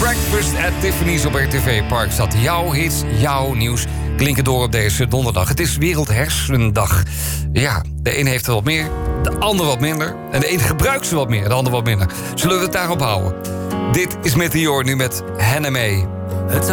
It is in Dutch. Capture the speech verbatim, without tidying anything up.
Breakfast at Tiffany's op R T V Parkstad. Jouw hits, jouw nieuws klinken door op deze donderdag. Het is Wereldhersendag. Ja, de een heeft er wat meer, de ander wat minder. En de een gebruikt ze wat meer, de ander wat minder. Zullen we het daarop houden? Dit is Meteor nu met Hannah May.